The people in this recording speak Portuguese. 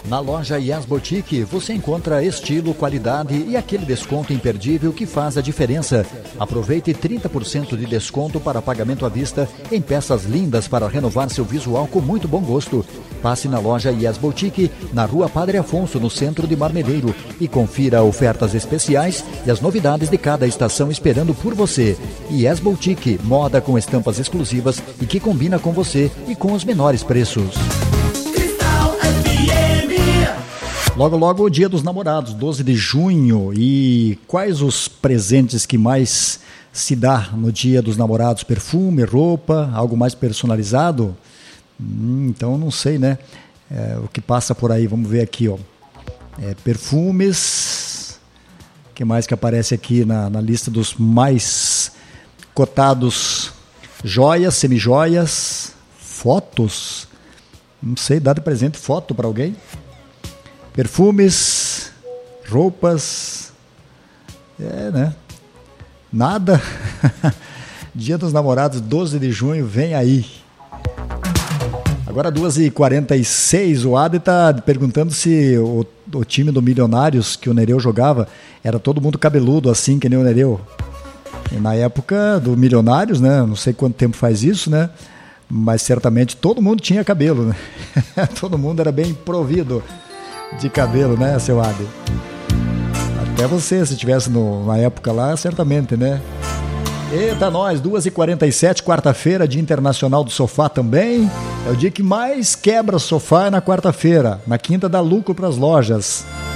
Na loja Yes Boutique você encontra estilo, qualidade e aquele desconto imperdível que faz a diferença. Aproveite 30% de desconto para pagamento à vista em peças lindas para renovar seu visual com muito bom gosto. Passe na loja Yes Boutique, na Rua Padre Afonso, no centro de Marmeleiro, e confira ofertas especiais e as novidades de cada estação esperando por você. Yes Boutique, moda com estampas exclusivas e que combina com você e com os menores preços. Logo, logo, o Dia dos Namorados, 12 de junho. E quais os presentes que mais se dá no Dia dos Namorados? Perfume, roupa, algo mais personalizado? Então, não sei, né? O que passa por aí, vamos ver aqui, ó. Perfumes. O que mais que aparece aqui na lista dos mais cotados? Joias, semijoias, fotos. Não sei, dá de presente foto para alguém? Perfumes, roupas, né? Nada. Dia dos Namorados, 12 de junho, vem aí. Agora 2h46, o Adi está perguntando se o time do Milionários que o Nereu jogava era todo mundo cabeludo, assim que nem o Nereu. E na época do Milionários, né? Não sei quanto tempo faz isso, né? Mas certamente todo mundo tinha cabelo, né? Todo mundo era bem provido de cabelo, né, seu Adi? Até você, se estivesse na época lá, certamente, né? Eita, nós, 2h47, quarta-feira, Dia Internacional do Sofá também. É o dia que mais quebra sofá na quarta-feira. Na quinta dá lucro para as lojas.